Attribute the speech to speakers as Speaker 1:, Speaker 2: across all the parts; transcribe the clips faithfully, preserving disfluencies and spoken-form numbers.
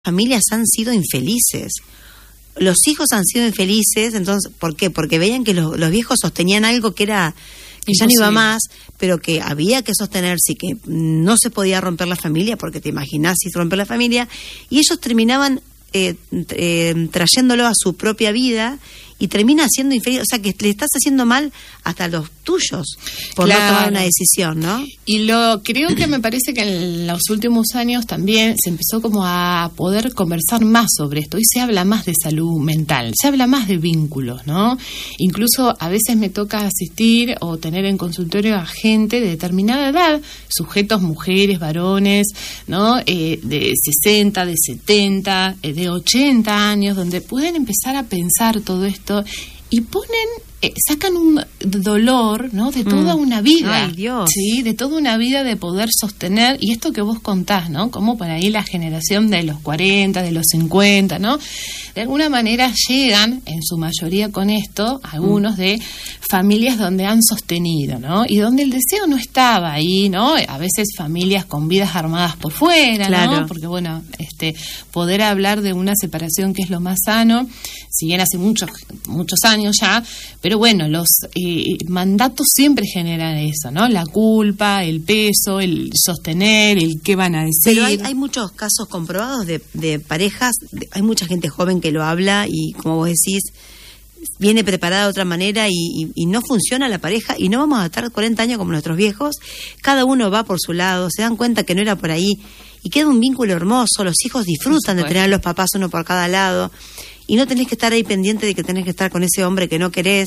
Speaker 1: familias han sido infelices. Los hijos han sido infelices, entonces, ¿por qué? Porque veían que los, los viejos sostenían algo que era que ya no iba más, pero que había que sostenerse y que no se podía romper la familia, porque te imaginás si romper la familia, y ellos terminaban eh, eh, trayéndolo a su propia vida y termina siendo infeliz, o sea que le estás haciendo mal hasta a los tuyos por claro. no tomar una decisión, ¿no?
Speaker 2: Y lo creo que me parece que en los últimos años también se empezó como a poder conversar más sobre esto. Hoy se habla más de salud mental, se habla más de vínculos, ¿no? Incluso a veces me toca asistir o tener en consultorio a gente de determinada edad, sujetos, mujeres, varones, ¿no? Eh, de sesenta, de setenta, eh, de ochenta años, donde pueden empezar a pensar todo esto y ponen, eh, sacan un dolor, ¿no? De toda mm. una vida.
Speaker 1: Ay, Dios.
Speaker 2: Sí, de toda una vida de poder sostener, y esto que vos contás, ¿no? Como por ahí la generación de los cuarenta, de los cincuenta, ¿no? De alguna manera llegan, en su mayoría con esto, algunos mm. de familias donde han sostenido, ¿no? Y donde el deseo no estaba ahí, ¿no? A veces familias con vidas armadas por fuera,
Speaker 1: claro.
Speaker 2: ¿no? Porque, bueno, este, poder hablar de una separación que es lo más sano, si bien hace muchos, muchos años ya, pero bueno, los eh, mandatos siempre generan eso, ¿no? La culpa, el peso, el sostener, el qué van a decir.
Speaker 1: Pero hay, hay muchos casos comprobados de, de parejas, de, hay mucha gente joven que lo habla y, como vos decís, viene preparada de otra manera y, y, y no funciona la pareja y no vamos a estar cuarenta años como nuestros viejos, cada uno va por su lado, se dan cuenta que no era por ahí y queda un vínculo hermoso, los hijos disfrutan de tener a los papás uno por cada lado y no tenés que estar ahí pendiente de que tenés que estar con ese hombre que no querés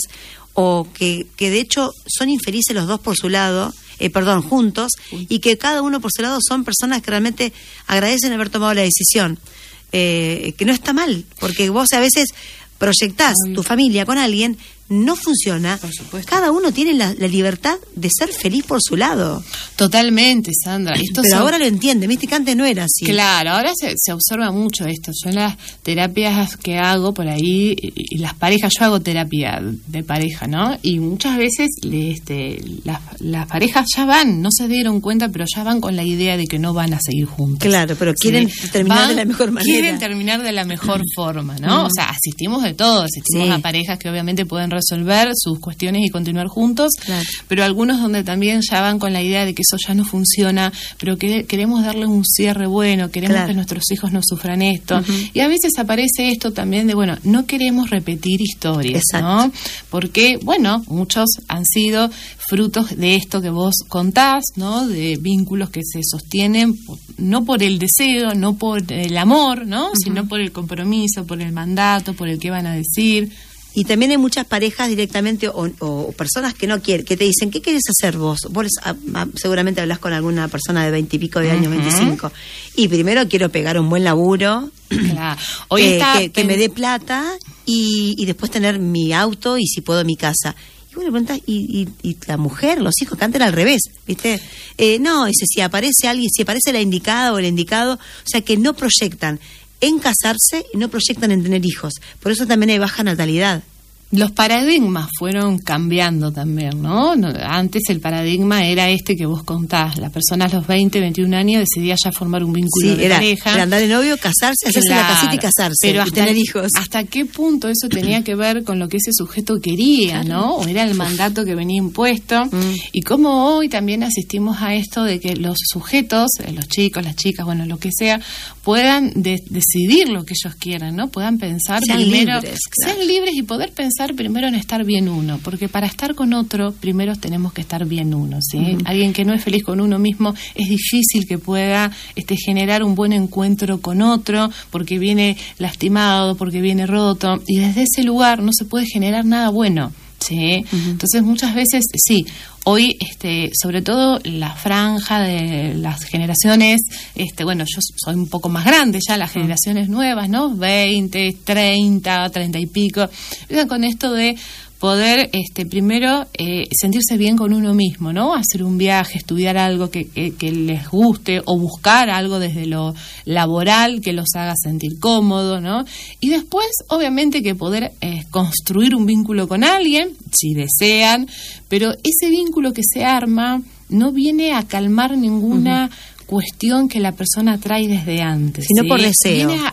Speaker 1: o que, que de hecho son infelices los dos por su lado, eh, perdón, juntos, y que cada uno por su lado son personas que realmente agradecen haber tomado la decisión, eh, que no está mal, porque vos a veces proyectás tu familia con alguien, no funciona.
Speaker 2: Por supuesto.
Speaker 1: Cada uno tiene la, la libertad de ser feliz por su lado.
Speaker 2: Totalmente, Sandra. Esto
Speaker 1: Pero
Speaker 2: son...
Speaker 1: ahora lo entiende, viste que antes no era así.
Speaker 2: Claro, ahora se, se observa mucho esto. Yo en las terapias que hago por ahí, y las parejas, yo hago terapia de pareja, ¿no? Y muchas veces este, las, las parejas ya van, no se dieron cuenta, pero ya van con la idea de que no van a seguir juntos.
Speaker 1: Claro, pero quieren
Speaker 2: ¿sí?
Speaker 1: terminar
Speaker 2: van,
Speaker 1: de la mejor manera.
Speaker 2: Quieren terminar de la mejor forma, ¿no? Mm. O sea, asistimos de todo, asistimos
Speaker 1: sí.
Speaker 2: a parejas que obviamente pueden resolver sus cuestiones y continuar juntos,
Speaker 1: claro.
Speaker 2: pero algunos donde también ya van con la idea de que eso ya no funciona, pero que queremos darle un cierre bueno, queremos
Speaker 1: claro.
Speaker 2: que nuestros hijos no sufran esto,
Speaker 1: uh-huh.
Speaker 2: y a veces aparece esto también de, bueno, no queremos repetir historias,
Speaker 1: exacto.
Speaker 2: ¿no? Porque, bueno, muchos han sido frutos de esto que vos contás, ¿no? De vínculos que se sostienen no por el deseo, no por el amor, ¿no? Uh-huh. Sino por el compromiso, por el mandato, por el qué van a decir.
Speaker 1: Y también hay muchas parejas directamente o, o personas que no quieren, que te dicen, ¿qué querés hacer vos? Vos a, a, seguramente hablas con alguna persona de veintipico de años, uh-huh. veinticinco. Y primero quiero pegar un buen laburo,
Speaker 2: claro. Hoy
Speaker 1: que,
Speaker 2: está
Speaker 1: que, que
Speaker 2: en...
Speaker 1: me dé plata y, y después tener mi auto y si puedo mi casa. Y bueno, preguntás, ¿y, y, y la mujer, los hijos, que antes era al revés, ¿viste? Eh, no, dice, si aparece alguien, si aparece la indicada o el indicado, o sea, que no proyectan en casarse y no proyectan en tener hijos. Por eso también hay baja natalidad.
Speaker 2: Los paradigmas fueron cambiando también, ¿no? Antes el paradigma era este que vos contás. La persona a los veinte, veintiún años decidía ya formar un vínculo
Speaker 1: sí,
Speaker 2: de
Speaker 1: era,
Speaker 2: pareja.
Speaker 1: Era andar de novio, casarse, hacerse
Speaker 2: claro,
Speaker 1: la casita y casarse,
Speaker 2: pero
Speaker 1: y
Speaker 2: hasta,
Speaker 1: tener hijos.
Speaker 2: ¿Hasta qué punto eso tenía que ver con lo que ese sujeto quería, claro. ¿no? O era el mandato que venía impuesto. Mm. Y cómo hoy también asistimos a esto de que los sujetos, los chicos, las chicas, bueno, lo que sea, puedan de, decidir lo que ellos quieran, ¿no? Puedan pensar
Speaker 1: sean
Speaker 2: primero...
Speaker 1: Libres, claro.
Speaker 2: Sean libres y poder pensar primero en estar bien uno, porque para estar con otro primero tenemos que estar bien uno, ¿sí? Uh-huh. Alguien que no es feliz con uno mismo es difícil que pueda este generar un buen encuentro con otro, porque viene lastimado, porque viene roto, y desde ese lugar no se puede generar nada bueno, ¿sí? Uh-huh. Entonces muchas veces sí, hoy este sobre todo la franja de las generaciones, este bueno, yo soy un poco más grande ya, las generaciones nuevas, ¿no? veinte, treinta, treinta y pico, con esto de poder este primero eh, sentirse bien con uno mismo, ¿no? Hacer un viaje, estudiar algo que, que, que les guste o buscar algo desde lo laboral que los haga sentir cómodos, ¿no? Y después, obviamente, que poder eh, construir un vínculo con alguien, si desean, pero ese vínculo que se arma no viene a calmar ninguna... Uh-huh. cuestión que la persona trae desde antes.
Speaker 1: Sino
Speaker 2: ¿sí?
Speaker 1: por deseo.
Speaker 2: Viene a,